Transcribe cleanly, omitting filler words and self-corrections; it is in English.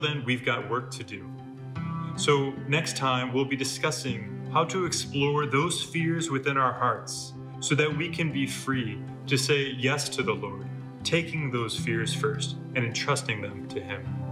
then we've got work to do. So, next time, we'll be discussing how to explore those fears within our hearts so that we can be free to say yes to the Lord, taking those fears first and entrusting them to Him.